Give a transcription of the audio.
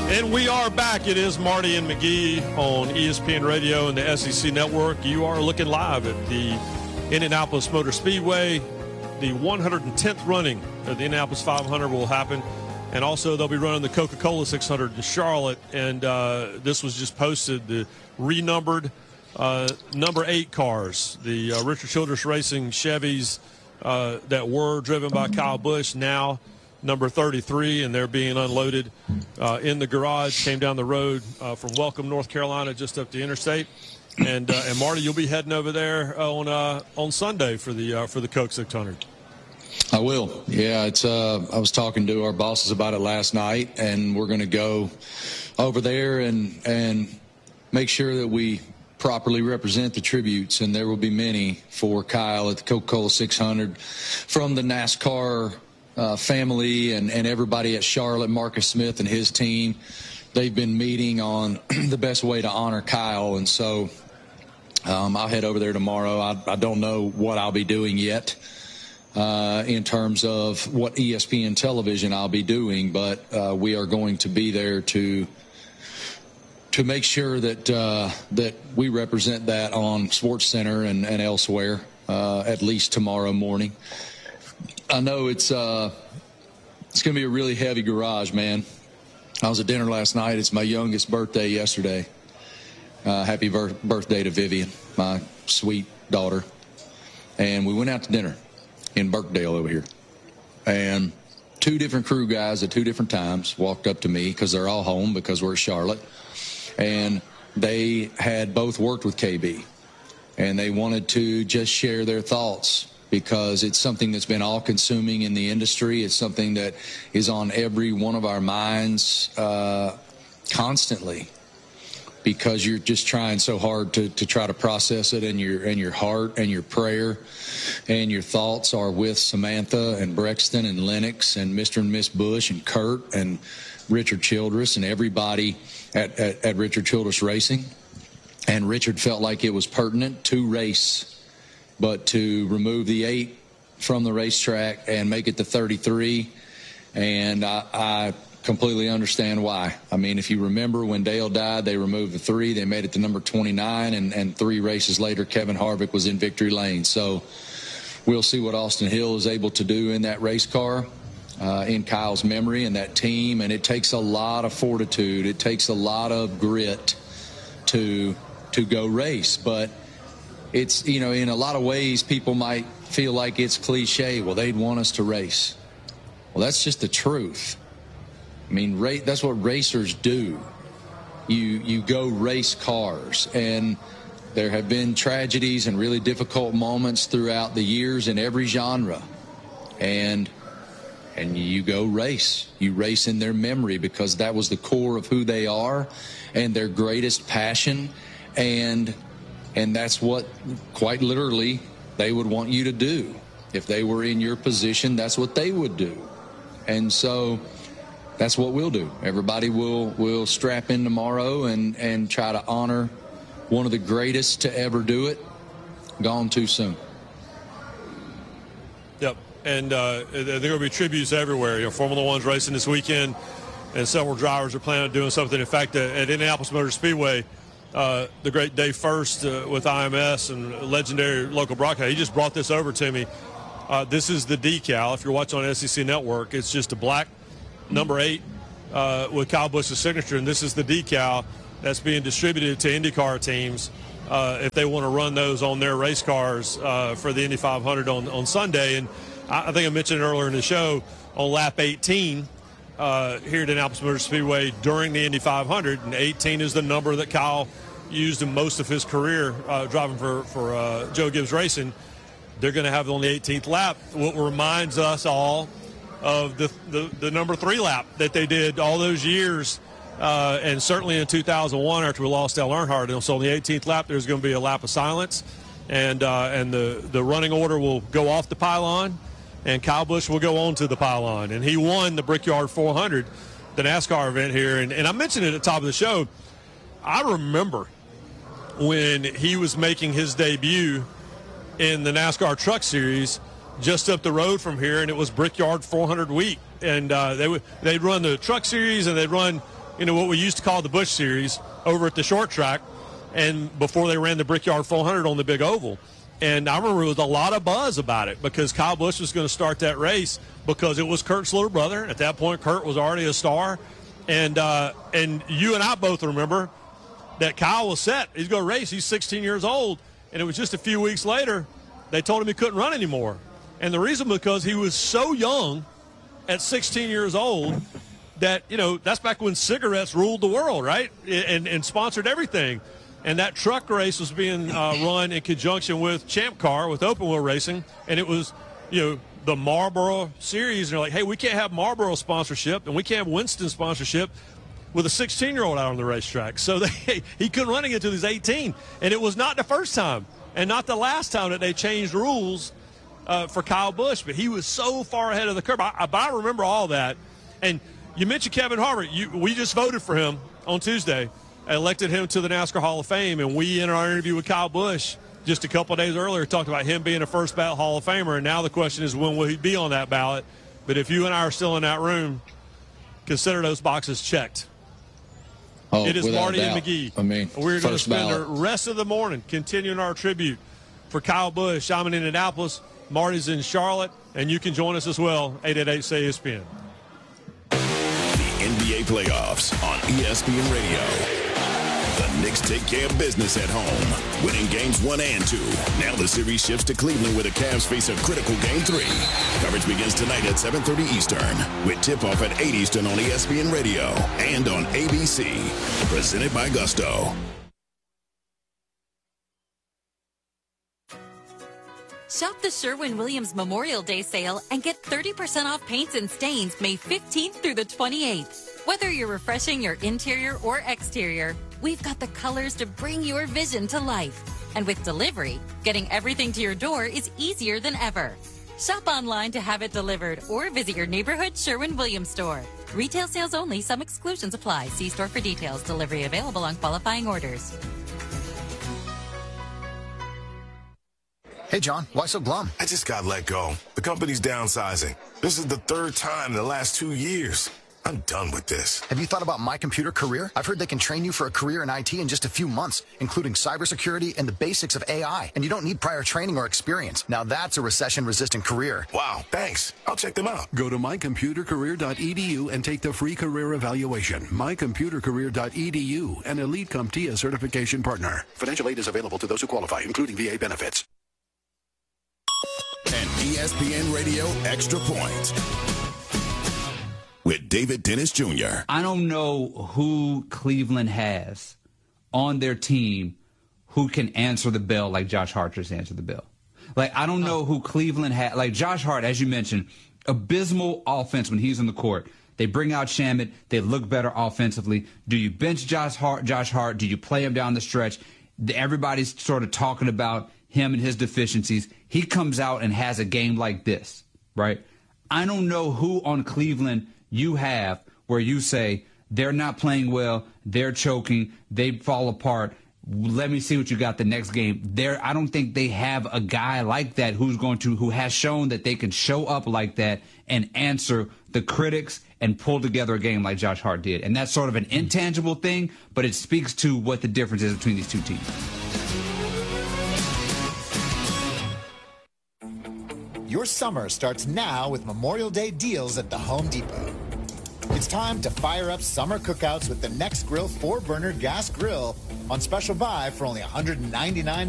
And we are back. It is Marty and McGee on ESPN Radio and the SEC Network. You are looking live at the Indianapolis Motor Speedway. The 110th running of the Indianapolis 500 will happen. And also they'll be running the Coca-Cola 600 in Charlotte. And this was just posted, the renumbered number 8 cars. The Richard Childress Racing Chevys that were driven by Kyle Busch, now number 33, and they're being unloaded in the garage. Came down the road from Welcome, North Carolina, just up the interstate. And Marty, you'll be heading over there on Sunday for the Coke 600. I will. Yeah, it's. I was talking to our bosses about it last night, and we're going to go over there and make sure that we properly represent the tributes, and there will be many for Kyle at the Coca-Cola 600 from the NASCAR family and everybody at Charlotte. Marcus Smith and his team, they've been meeting on the best way to honor Kyle, and so I'll head over there tomorrow. I don't know what I'll be doing yet in terms of what ESPN television I'll be doing, but we are going to be there to make sure that we represent that on SportsCenter and elsewhere, at least tomorrow morning. I know it's going to be a really heavy garage, man. I was at dinner last night. It's my youngest birthday yesterday. Happy birthday to Vivian, my sweet daughter. And we went out to dinner in Birkdale over here. And 2 different crew guys at 2 different times walked up to me because they're all home because we're in Charlotte. And they had both worked with KB. And they wanted to just share their thoughts because it's something that's been all-consuming in the industry. It's something that is on every one of our minds constantly, because you're just trying so hard to try to process it in your heart, and your prayer and your thoughts are with Samantha and Brexton and Lennox and Mr. and Miss Bush and Kurt and Richard Childress and everybody at Richard Childress Racing. And Richard felt like it was pertinent to race, but to remove the 8 from the racetrack and make it the 33. And I completely understand why. I mean, if you remember when Dale died, they removed the 3. They made it to number 29, and 3 races later, Kevin Harvick was in victory lane. So we'll see what Austin Hill is able to do in that race car, in Kyle's memory and that team. And it takes a lot of fortitude. It takes a lot of grit to go race. But it's, you know, in a lot of ways, people might feel like it's cliche. Well, they'd want us to race. Well, that's just the truth. I mean, that's what racers do. You go race cars, and there have been tragedies and really difficult moments throughout the years in every genre. And you go race. You race in their memory because that was the core of who they are and their greatest passion. And that's what, quite literally, they would want you to do. If they were in your position, that's what they would do. And so that's what we'll do. Everybody will strap in tomorrow and try to honor one of the greatest to ever do it, gone too soon. Yep, and there are going to be tributes everywhere. You know, Formula One's racing this weekend, and several drivers are planning on doing something. In fact, at Indianapolis Motor Speedway, the great Dave First with IMS and legendary local broadcast, he just brought this over to me. This is the decal. If you're watching on SEC Network, it's just a black number 8 with Kyle Busch's signature, and this is the decal that's being distributed to IndyCar teams if they want to run those on their race cars for the Indy 500 on Sunday. And I think I mentioned earlier in the show, on lap 18 here at Indianapolis Motor Speedway during the Indy 500, and 18 is the number that Kyle used in most of his career driving for Joe Gibbs Racing. They're going to have it on the 18th lap, what reminds us all of the number 3 lap that they did all those years, and certainly in 2001 after we lost Dale Earnhardt. And so on the 18th lap, there's going to be a lap of silence, and the running order will go off the pylon, and Kyle Busch will go on to the pylon. And he won the Brickyard 400, the NASCAR event here. And I mentioned it at the top of the show. I remember when he was making his debut in the NASCAR Truck Series just up the road from here, and it was Brickyard 400 week. And they'd run the Truck Series, and they'd run what we used to call the Busch Series over at the short track, and before they ran the Brickyard 400 on the big oval. And I remember there was a lot of buzz about it because Kyle Busch was going to start that race because it was Kurt's little brother. At that point, Kurt was already a star. And you and I both remember that Kyle was set. He's going to race. He's 16 years old. And it was just a few weeks later, they told him he couldn't run anymore. And the reason because he was so young at 16 years old that, that's back when cigarettes ruled the world, right? And sponsored everything. And that truck race was being run in conjunction with Champ Car, with open wheel racing. And it was, the Marlboro Series. And they're like, hey, we can't have Marlboro sponsorship and we can't have Winston sponsorship with a 16-year-old out on the racetrack. So he couldn't run again until he was 18. And it was not the first time and not the last time that they changed rules for Kyle Busch. But he was so far ahead of the curve. I remember all that. And you mentioned Kevin Harvick. We just voted for him on Tuesday, elected him to the NASCAR Hall of Fame. And we, in our interview with Kyle Busch just a couple of days earlier, talked about him being a first ballot Hall of Famer. And now the question is, when will he be on that ballot? But if you and I are still in that room, consider those boxes checked. Oh, it is Marty and doubt. McGee. I mean, we're going to spend ballot. the rest of the morning continuing our tribute for Kyle Busch. I'm in Indianapolis. Marty's in Charlotte. And you can join us as well, 888-SAY-ESPN. The NBA playoffs on ESPN Radio. The Knicks take care of business at home, winning games 1 and 2. Now the series shifts to Cleveland, where the Cavs face a critical game 3. Coverage begins tonight at 7:30 Eastern, with tip-off at 8 Eastern on ESPN Radio and on ABC. Presented by Gusto. Shop the Sherwin-Williams Memorial Day sale and get 30% off paints and stains May 15th through the 28th. Whether you're refreshing your interior or exterior, we've got the colors to bring your vision to life. And with delivery, getting everything to your door is easier than ever. Shop online to have it delivered or visit your neighborhood Sherwin-Williams store. Retail sales only. Some exclusions apply. See store for details. Delivery available on qualifying orders. Hey, John, why so glum? I just got let go. The company's downsizing. This is the 3rd time in the last 2 years. I'm done with this. Have you thought about My Computer Career? I've heard they can train you for a career in IT in just a few months, including cybersecurity and the basics of AI. And you don't need prior training or experience. Now that's a recession-resistant career. Wow, thanks. I'll check them out. Go to mycomputercareer.edu and take the free career evaluation. Mycomputercareer.edu, an Elite CompTIA certification partner. Financial aid is available to those who qualify, including VA benefits. And ESPN Radio Extra Point with David Dennis Jr. I don't know who Cleveland has on their team who can answer the bell like Josh Hart just answered the bell. Like, I don't know who Cleveland had. Like, Josh Hart, as you mentioned, abysmal offense when he's on the court. They bring out Shamet. They look better offensively. Do you bench Josh Hart? Do you play him down the stretch? Everybody's sort of talking about him and his deficiencies. He comes out and has a game like this, right? I don't know who on Cleveland you have where you say they're not playing well, they're choking, they fall apart. Let me see what you got the next game. I don't think they have a guy like that who has shown that they can show up like that and answer the critics and pull together a game like Josh Hart did. And that's sort of an intangible thing, but it speaks to what the difference is between these two teams. Your summer starts now with Memorial Day deals at the Home Depot. It's time to fire up summer cookouts with the Next Grill 4-burner gas grill on special buy for only $199.